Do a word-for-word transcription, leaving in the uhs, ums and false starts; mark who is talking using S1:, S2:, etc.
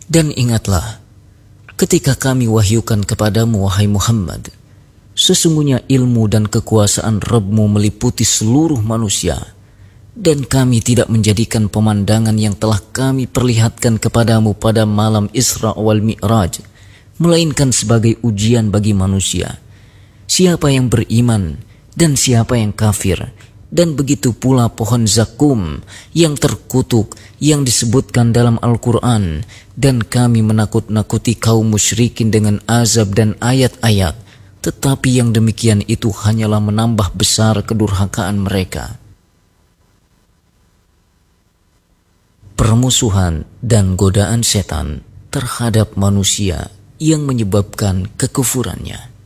S1: Dan ingatlah, ketika kami wahyukan kepadamu, wahai Muhammad, sesungguhnya ilmu dan kekuasaan Rabb-Mu meliputi seluruh manusia, dan kami tidak menjadikan pemandangan yang telah kami perlihatkan kepadamu pada malam Isra wal Mi'raj, melainkan sebagai ujian bagi manusia. Siapa yang beriman dan siapa yang kafir, dan begitu pula pohon zakum yang terkutuk yang disebutkan dalam Al-Quran, dan kami menakut-nakuti kaum musyrikin dengan azab dan ayat-ayat, tetapi yang demikian itu hanyalah menambah besar kedurhakaan mereka. Permusuhan dan godaan setan terhadap manusia yang menyebabkan kekufurannya.